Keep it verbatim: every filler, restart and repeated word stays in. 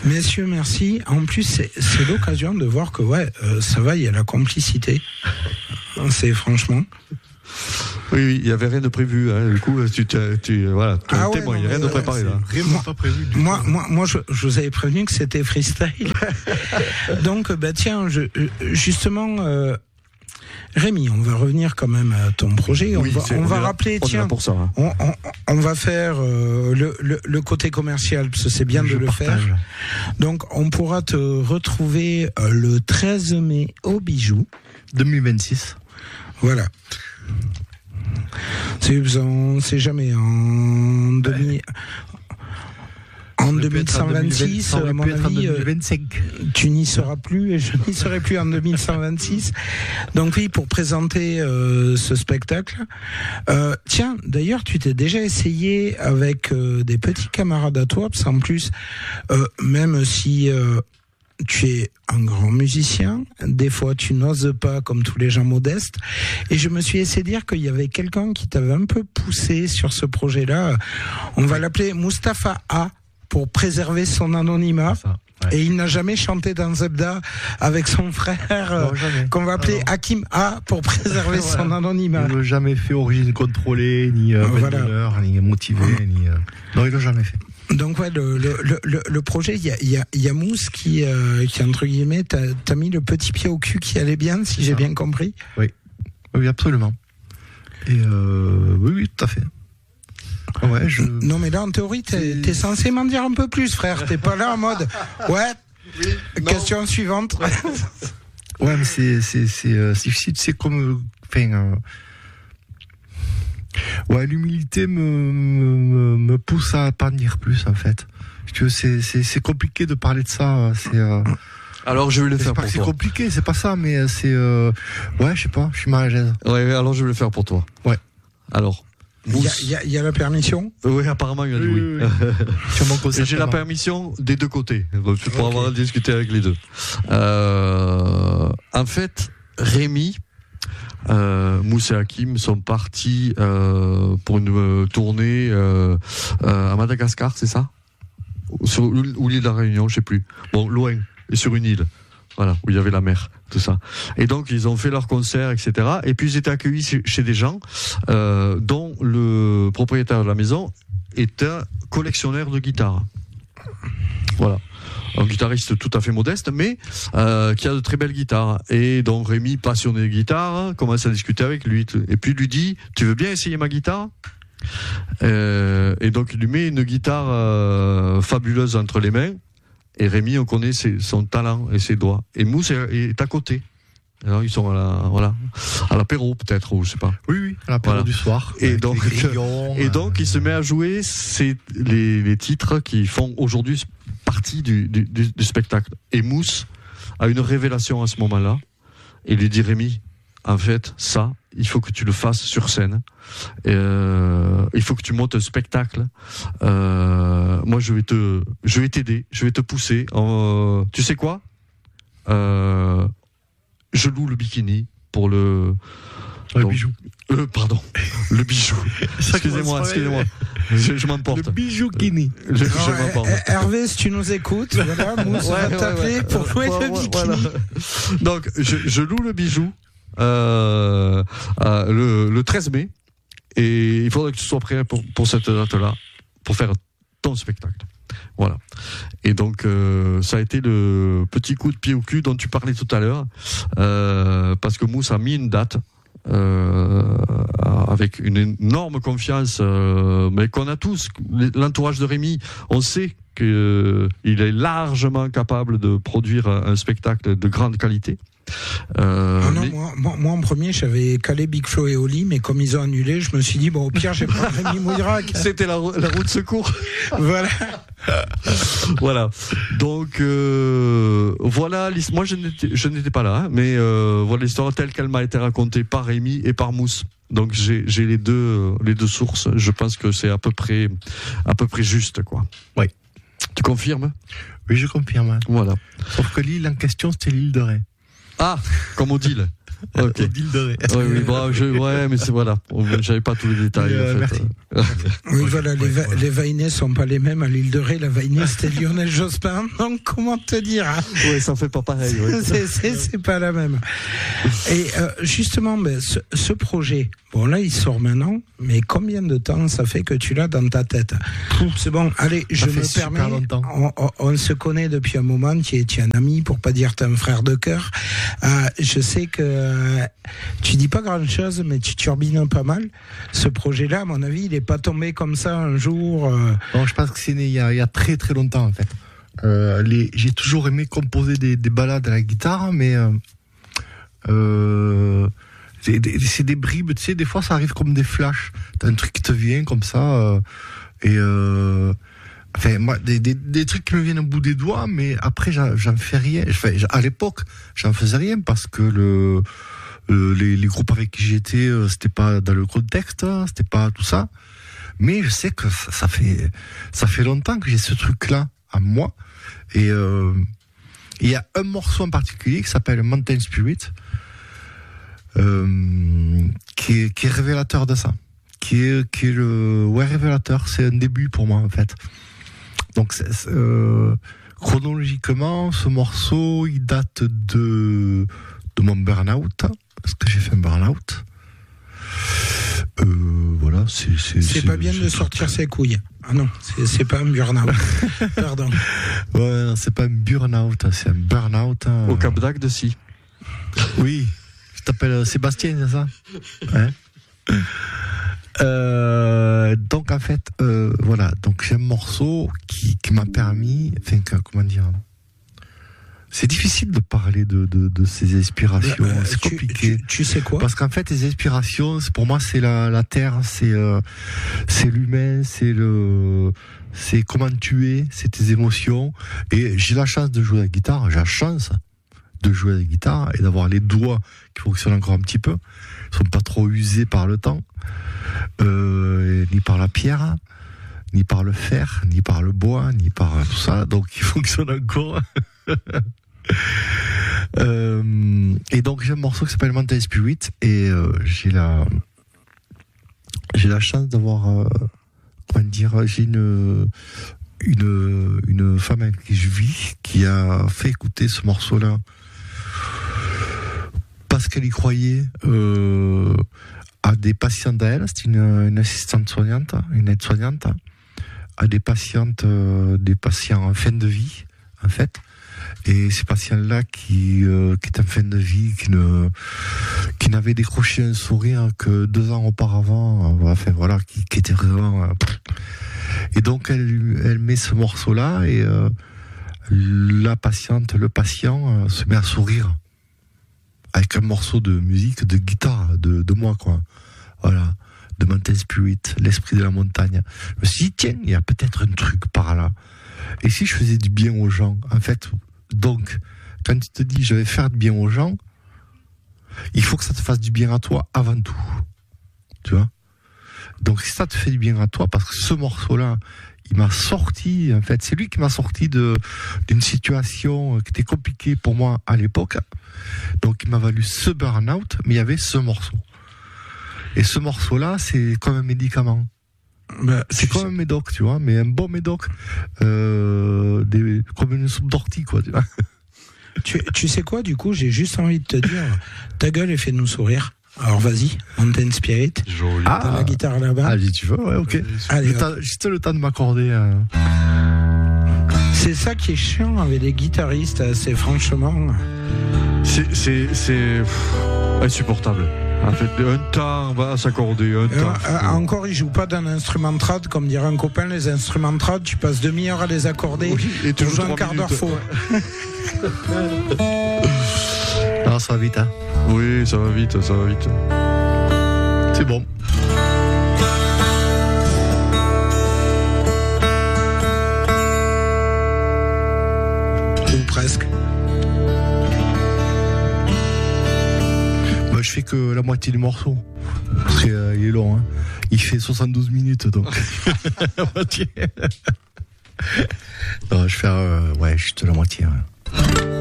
Messieurs, merci. En plus, c'est, c'est l'occasion de voir que, ouais, euh, ça va, il y a la complicité. C'est franchement... Oui, oui, il n'y avait rien de prévu. Hein. Du coup, tu, tu, tu voilà, tu ah ouais, témoin, il n'y a rien de préparé là. Vraiment pas prévu. Du moi, tout. moi, moi, je, je vous avais prévenu que c'était freestyle. Donc, bah tiens, je, justement, euh, Rémi, on va revenir quand même à ton projet. Oui, on va, on on va là, rappeler, on tiens, pour ça, hein. on, on, on va faire euh, le, le, le côté commercial, parce que c'est bien je de le partage. faire. Donc, on pourra te retrouver euh, le treize mai au Bijou. deux mille vingt-six. Voilà. C'est, on sait jamais. En, demi, en deux mille cent vingt-six, à mon avis, euh, tu n'y seras plus et je n'y serai plus en deux mille cent vingt-six. Donc oui, pour présenter euh, ce spectacle. Euh, tiens, d'ailleurs, tu t'es déjà essayé avec euh, des petits camarades à toi, parce qu'en plus, euh, même si... Euh, tu es un grand musicien, des fois tu n'oses pas comme tous les gens modestes, et je me suis laissé dire qu'il y avait quelqu'un qui t'avait un peu poussé sur ce projet-là. On va l'appeler Mustapha A pour préserver son anonymat. Ça, ouais. Et il n'a jamais chanté dans Zebda avec son frère, Non, jamais. qu'on va appeler Alors. Hakim A pour préserver Voilà. son anonymat. Il n'a jamais fait origine contrôlée, ni euh, Voilà. d'honneur, ni motivé, ni. Euh... Non, il l'a jamais fait. Donc ouais, le, le, le, le projet, il y a, il y a, il y a Mousse qui, euh, qui entre guillemets, t'as, t'as mis le petit pied au cul qui allait bien, si j'ai ça. bien compris. Oui, oui, absolument. Et euh, oui, oui, tout à fait. Ouais, je. Non mais là, en théorie, t'es, t'es censé m'en dire un peu plus, frère. T'es pas là en mode, ouais, Oui, question suivante. Ouais, mais c'est, c'est, c'est, euh, c'est difficile, c'est comme. Enfin. Euh, ouais, l'humilité me, me, me pousse à pas en dire plus, en fait. Parce que c'est, c'est, c'est compliqué de parler de ça. C'est. Euh, Alors je vais le c'est faire pas pour que c'est toi. compliqué, c'est pas ça, mais c'est. Euh, ouais, je sais pas, je suis mal à l'aise. Ouais, alors je vais le faire pour toi. Ouais. Alors. Il y a, il y a, il y a la permission. Oui, apparemment il a dit oui. Oui, oui, oui. Sur mon Et j'ai la consentement. permission des deux côtés, donc tu pourras Ok. avoir discuté avec les deux. Euh, en fait, Rémi, euh, Mousse et Hakim sont partis euh, pour une euh, tournée euh, euh, à Madagascar, c'est ça? Sur ou l'île de la Réunion, je sais plus. Bon, loin, et sur une île. Voilà, où il y avait la mer, tout ça. Et donc, ils ont fait leur concert, et cetera. Et puis, ils étaient accueillis chez, chez des gens, euh, dont le propriétaire de la maison est un collectionneur de guitares. Voilà. Un guitariste tout à fait modeste, mais euh, qui a de très belles guitares. Et donc, Rémi, passionné de guitare, commence à discuter avec lui. Et puis, il lui dit, tu veux bien essayer ma guitare? euh, Et donc, il lui met une guitare euh, fabuleuse entre les mains. Et Rémi, on connaît ses, son talent et ses doigts. Et Mousse est, est à côté. Alors ils sont à la, voilà, à l'apéro peut-être, ou je sais pas. Oui, oui, à l'apéro Voilà. du soir. Et avec donc, les grillons, et donc, euh, il se met à jouer c'est les, les titres qui font aujourd'hui partie du, du, du, du spectacle. Et Mousse a une révélation à ce moment-là. Et lui dit, Rémi, en fait, ça, il faut que tu le fasses sur scène. Et euh, il faut que tu montes un spectacle. Euh, moi, je vais te, je vais t'aider, je vais te pousser. Euh, tu sais quoi? euh, Je loue le bikini pour le. le donc, bijou. Euh, pardon, le bijou. Ça Excusez-moi, commence par- excusez-moi. Je, je m'emporte. Le bijou Kini. Je, je Non, m'emporte. Her- Hervé, si tu nous écoutes, voilà, Mousse va t'appeler pour jouer Ouais, le ouais, bikini. voilà. Donc, je, je loue le bijou euh, euh, le, le treize mai. Et il faudrait que tu sois prêt pour, pour cette date-là, pour faire ton spectacle. Voilà. Et donc, euh, ça a été le petit coup de pied au cul dont tu parlais tout à l'heure, euh, parce que Mousse a mis une date. Euh, avec une énorme confiance, euh, mais qu'on a tous, l'entourage de Rémi, on sait qu'il euh, est largement capable de produire un spectacle de grande qualité. Euh, Ah non, mais- moi, moi, moi, en premier, j'avais calé Big Flo et Oli, mais comme ils ont annulé, je me suis dit, bon, au pire, j'ai pas Rémi Mouillerac. C'était la, la roue de secours. Voilà. Voilà. Donc euh, voilà, l'his- moi je n'étais, je n'étais pas là, hein, mais euh, voilà l'histoire telle qu'elle m'a été racontée par Rémi et par Mousse. Donc j'ai, j'ai les deux, les deux sources. Je pense que c'est à peu près, à peu près juste, quoi. Oui. Tu confirmes? Oui, je confirme. Voilà. Sauf que l'île en question, c'était l'île de Ré. Ah, comme Odile. Ok. Oui, oui, bon, je, ouais, mais c'est voilà. J'avais pas tous les détails. Euh, en fait. Merci. Oui, voilà, les, va- les Vainais sont pas les mêmes à l'île de Ré. La Vainais, c'était Lionel Jospin. Donc, comment te dire hein Ouais, ça fait pas pareil. Ouais. c'est, c'est, c'est pas la même. Et euh, justement, ben, ce, ce projet, bon là, il sort maintenant, mais combien de temps ça fait que tu l'as dans ta tête? C'est bon, allez, je me permets, on, on, on se connaît depuis un moment, tu es, tu es un ami, pour pas dire t'es un frère de cœur. Euh, je sais que euh, tu dis pas grand-chose, mais tu turbines pas mal. Ce projet-là, à mon avis, il est pas tombé comme ça un jour. Euh... Non, je pense que c'est né il y a, il y a très très longtemps en fait. Euh, les, j'ai toujours aimé composer des, des ballades à la guitare, mais euh, euh, c'est, des, c'est des bribes, tu sais, des fois ça arrive comme des flashs. T'as un truc qui te vient comme ça, euh, et euh, enfin, moi, des, des, des trucs qui me viennent au bout des doigts, mais après j'en, j'en fais rien. Enfin, à l'époque, j'en faisais rien parce que le, le les, les groupes avec qui j'étais, c'était pas dans le contexte, c'était pas tout ça. Mais je sais que ça, ça fait ça fait longtemps que j'ai ce truc-là à moi. Et euh, il y a un morceau en particulier qui s'appelle Mountain Spirit, euh, qui, est, qui est révélateur de ça. Qui est, qui est le ouais, révélateur. C'est un début pour moi, en fait. Donc, c'est, c'est, euh, chronologiquement, ce morceau, il date de, de mon burn-out. Parce que j'ai fait un burn-out. Euh, voilà, c'est, c'est, c'est, c'est pas bien c'est de sortir ses couilles. Ah non, c'est, c'est pas un burn-out. Pardon. Ouais, non, c'est pas un burn-out, c'est un burn-out. Hein. Au Cap d'Agde, si. Oui, je t'appelle Sébastien, c'est ça? Ouais. Euh, donc en fait, euh, voilà, donc j'ai un morceau qui, qui m'a permis, enfin, comment dire, c'est difficile de parler de, de, de ces inspirations, euh, c'est compliqué. Tu, tu, tu sais quoi? Parce qu'en fait, les inspirations, pour moi, c'est la, la terre, c'est, euh, c'est l'humain, c'est le, c'est comment tu es, c'est tes émotions. Et j'ai la chance de jouer à la guitare, j'ai la chance de jouer à la guitare et d'avoir les doigts qui fonctionnent encore un petit peu. Ils sont pas trop usés par le temps, euh, ni par la pierre, ni par le fer, ni par le bois, ni par tout ça. Donc, ils fonctionnent encore. Euh, et donc j'ai un morceau qui s'appelle Mountain Spirit et euh, j'ai la j'ai la chance d'avoir euh, comment dire, j'ai une une une femme avec qui je vis qui a fait écouter ce morceau là parce qu'elle y croyait euh, à des patientes à elle, c'est une, une assistante soignante, une aide soignante, à des patientes euh, des patients en fin de vie en fait. Et ces patients-là qui, euh, qui étaient en fin de vie, qui ne, qui n'avaient décroché un sourire que deux ans auparavant, euh, enfin voilà, qui, qui étaient vraiment. Euh, et donc elle, elle met ce morceau-là et euh, la patiente, le patient euh, se met à sourire avec un morceau de musique, de guitare, de, de moi quoi. Voilà, de Mountain Spirit, l'esprit de la montagne. Je me suis dit tiens, il y a peut-être un truc par là. Et si je faisais du bien aux gens, en fait. Donc, quand tu te dis je vais faire du bien aux gens, il faut que ça te fasse du bien à toi avant tout. Tu vois? Donc, si ça te fait du bien à toi, parce que ce morceau-là, il m'a sorti, en fait, c'est lui qui m'a sorti de, d'une situation qui était compliquée pour moi à l'époque. Donc, il m'a valu ce burn-out, mais il y avait ce morceau. Et ce morceau-là, c'est comme un médicament. Bah, c'est comme sais. un médoc, tu vois, mais un bon médoc, euh, des, comme une soupe d'ortie, quoi, tu vois. Tu, tu sais quoi, du coup, j'ai juste envie de te dire, ta gueule et fais-nous sourire. Alors vas-y, Mountain Spirit. Joli. Ah, t'as la guitare là-bas. Ah, si tu veux, ouais, ok. Allez, t'as juste le temps de m'accorder. Euh... C'est ça qui est chiant avec les guitaristes, c'est franchement. C'est, c'est, c'est insupportable. En fait, un temps, on va s'accorder, un temps. Euh, euh, encore, ils jouent pas d'un instrument trad, comme dirait un copain, les instruments trad, tu passes demi-heure à les accorder, oui, et tu joues un quart d'heure faux. Non, ça va vite, hein. Oui, ça va vite, ça va vite. C'est bon. Ou presque. Je fais que la moitié du morceau. Parce qu'il euh, est long, hein. Il fait soixante-douze minutes, donc. La moitié. Non, je fais, euh, ouais, juste la moitié, ouais.